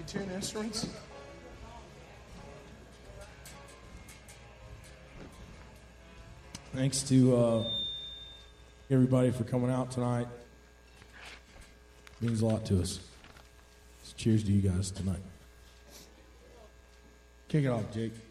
tune instruments. Thanks to everybody for coming out tonight. Means a lot to us. So cheers to you guys tonight. Kick it off, Jake.